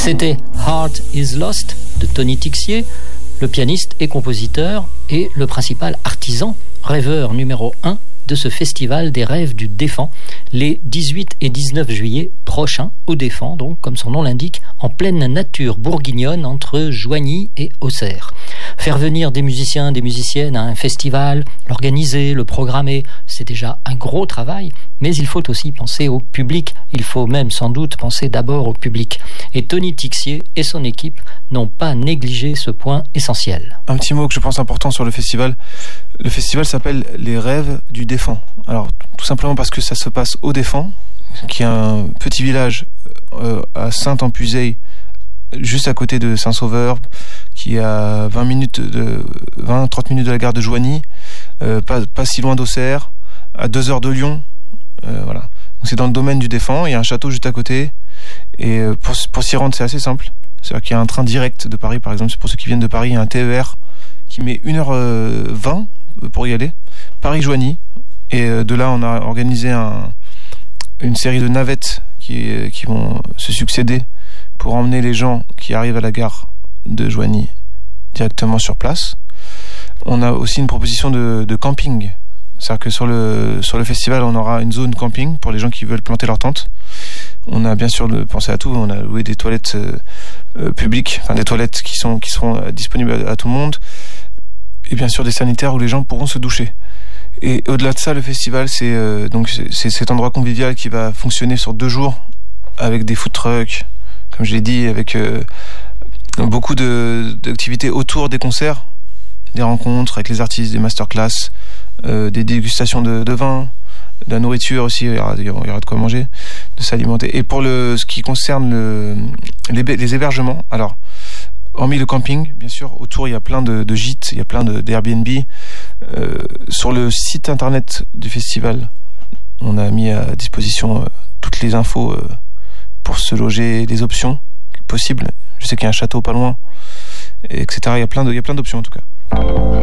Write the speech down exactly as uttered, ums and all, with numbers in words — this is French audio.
C'était Heart is Lost de Tony Tixier, le pianiste et compositeur et le principal artisan, rêveur numéro un de ce festival des rêves du Défend, les dix-huit et dix-neuf juillet prochains au Défend, donc comme son nom l'indique, en pleine nature bourguignonne entre Joigny et Auxerre. Faire venir des musiciens, des musiciennes à un festival, l'organiser, le programmer, c'est déjà un gros travail, mais il faut aussi penser au public, il faut même sans doute penser d'abord au public. Et Tony Tixier et son équipe n'ont pas négligé ce point essentiel. Un petit mot que je pense important sur le festival. Le festival s'appelle Les Rêves du Défend. Alors, tout simplement parce que ça se passe au Défend, qui est un petit village euh, à Saint-Ampuzeil, juste à côté de Saint-Sauveur, qui est à vingt minutes de, vingt à trente minutes de la gare de Joigny, euh, pas, pas si loin d'Auxerre, à deux heures de Lyon. Euh, voilà. Donc c'est dans le domaine du Défend, il y a un château juste à côté, et euh, pour, pour s'y rendre, c'est assez simple. C'est-à-dire qu'il y a un train direct de Paris, par exemple, pour ceux qui viennent de Paris, il y a un T E R qui met une heure vingt pour y aller, Paris-Joigny, et de là on a organisé un, une série de navettes qui, qui vont se succéder pour emmener les gens qui arrivent à la gare de Joigny directement sur place. On a aussi une proposition de, de camping, c'est-à-dire que sur le, sur le festival on aura une zone camping pour les gens qui veulent planter leur tente. On a bien sûr pensé à tout, on a loué des toilettes euh, publiques, enfin des toilettes qui, sont, qui seront disponibles à, à tout le monde, et bien sûr des sanitaires où les gens pourront se doucher. Et au-delà de ça, le festival, c'est euh, donc c'est, c'est cet endroit convivial qui va fonctionner sur deux jours avec des food trucks, comme je l'ai dit, avec euh, beaucoup de, d'activités autour des concerts, des rencontres avec les artistes, des masterclass, euh, des dégustations de, de vin, de la nourriture aussi, il y aura, il y aura de quoi manger, de s'alimenter. Et pour le, ce qui concerne le, les, les hébergements, alors hormis le camping, bien sûr, autour il y a plein de, de gîtes, il y a plein de, d'Airbnb. Euh, sur le site internet du festival, on a mis à disposition euh, toutes les infos euh, pour se loger, les options possibles. Je sais qu'il y a un château pas loin, et etc. Il y a plein de, il y a plein d'options en tout cas.